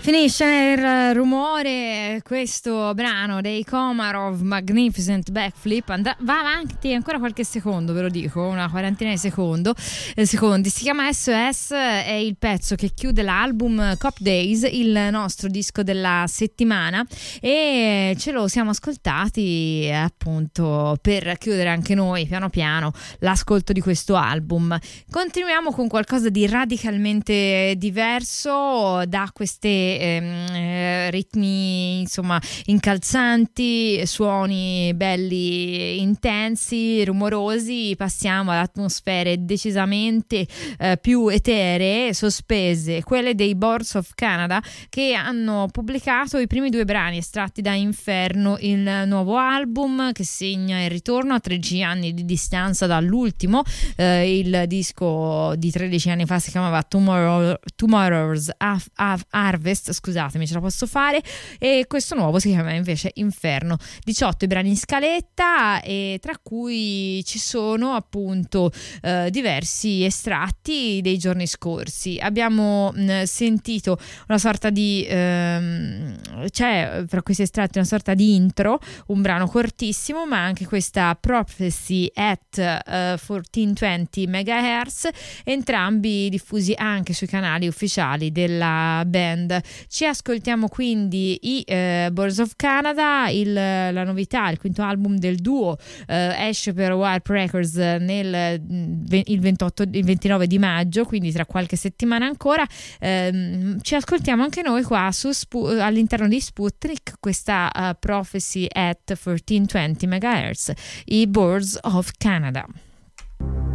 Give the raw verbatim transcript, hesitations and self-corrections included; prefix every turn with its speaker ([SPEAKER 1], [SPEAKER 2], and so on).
[SPEAKER 1] Finisce nel rumore questo brano dei Komarov, Magnificent Backflip. And- va avanti ancora qualche secondo, ve lo dico, una quarantina di secondo, eh, secondi. Si chiama S O S, è il pezzo che chiude l'album Cop Days, il nostro disco della settimana, e ce lo siamo ascoltati appunto per chiudere anche noi piano piano l'ascolto di questo album. Continuiamo con qualcosa di radicalmente diverso da queste Ehm, eh, ritmi insomma incalzanti, suoni belli intensi, rumorosi. Passiamo ad atmosfere decisamente eh, più eteree, sospese, quelle dei Boards of Canada, che hanno pubblicato i primi due brani estratti da Inferno, il nuovo album che segna il ritorno a tredici anni di distanza dall'ultimo. Eh, il disco di tredici anni fa si chiamava Tomorrow, Tomorrow's Af- Af- Harvest, scusatemi, ce la posso fare, e questo nuovo si chiama invece Inferno. diciotto i brani in scaletta, e tra cui ci sono appunto eh, diversi estratti dei giorni scorsi. Abbiamo mh, sentito una sorta di ehm, c'è fra questi estratti una sorta di intro, un brano cortissimo, ma anche questa Prophecy at uh, millequattrocentoventi megahertz, entrambi diffusi anche sui canali ufficiali della band. Ci ascoltiamo quindi i eh, Boards of Canada, il, la novità, il quinto album del duo, eh, esce per Warp Records nel il, ventotto, il ventinove di maggio, quindi tra qualche settimana ancora. Eh, ci ascoltiamo anche noi qua su Spu- all'interno di Sputnik questa uh, Prophecy at millequattrocentoventi megahertz, i Boards of Canada.